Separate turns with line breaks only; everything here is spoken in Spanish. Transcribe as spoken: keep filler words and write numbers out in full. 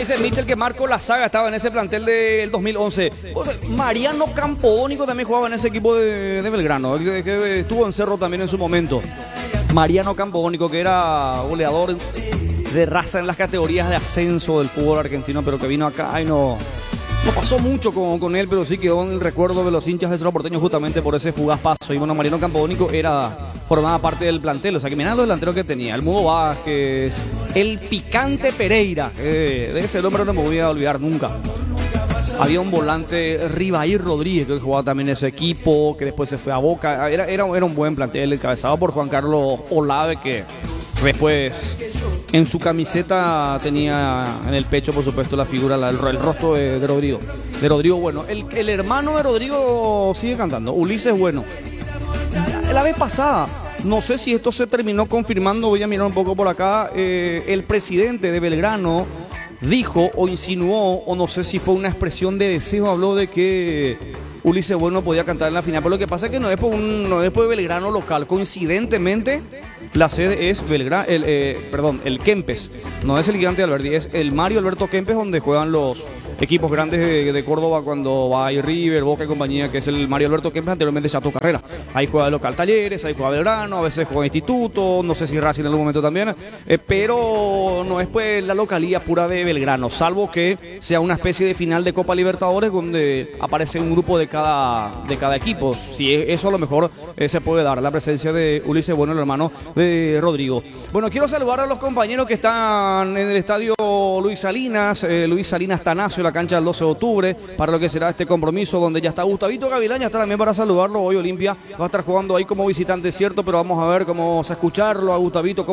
dice Michel que Marco Lazaga estaba en ese plantel del dos mil once. Mariano Campodónico también jugaba en ese equipo de, de Belgrano, que, que estuvo en Cerro también en su momento. Mariano Campodónico, que era goleador de raza en las categorías de ascenso del fútbol argentino, pero que vino acá y no, no pasó mucho con, con él, pero sí quedó en el recuerdo de los hinchas de Cerro Porteño justamente por ese fugaz paso. Y bueno, Mariano Campodónico era, formaba parte del plantel, o sea que mirá los delanteros que tenía, el Mudo Vázquez, el Picante Pereira, eh, de ese nombre no me voy a olvidar nunca. Había un volante, Ribair Rodríguez, que jugaba también en ese equipo, que después se fue a Boca. Era, era, era un buen plantel, encabezado por Juan Carlos Olave, que después en su camiseta tenía en el pecho, por supuesto, la figura, la, el, el rostro de, de Rodrigo. De Rodrigo Bueno. El, el hermano de Rodrigo sigue cantando, Ulises Bueno. La vez pasada, no sé si esto se terminó confirmando, voy a mirar un poco por acá, eh, el presidente de Belgrano dijo o insinuó, o no sé si fue una expresión de deseo, habló de que Ulises Bueno podía cantar en la final. Pero lo que pasa es que no es por, un, no es por Belgrano local. Coincidentemente, la sede es Belgrano, el, eh, perdón, el Kempes. No es el Gigante de Alberdi, es el Mario Alberto Kempes, donde juegan los equipos grandes de, de Córdoba cuando va a River, Boca y compañía, que es el Mario Alberto Kempes, anteriormente Chato Carrera. Ahí juega el local Talleres, ahí juega Belgrano, a veces juega Instituto, no sé si Racing en algún momento también, eh, pero no es pues la localía pura de Belgrano, salvo que sea una especie de final de Copa Libertadores donde aparece un grupo de cada, de cada equipo. Si es, eso a lo mejor eh, se puede dar, la presencia de Ulises Bueno, el hermano de Rodrigo. Bueno, quiero saludar a los compañeros que están en el estadio Luis Salinas, eh, Luis Salinas Tanacio, la cancha del doce de octubre, para lo que será este compromiso, donde ya está Gustavito Gavilán, ya está también para saludarlo. Hoy Olimpia va a estar jugando ahí como visitante, cierto, pero vamos a ver cómo vamos a escucharlo a Gustavito.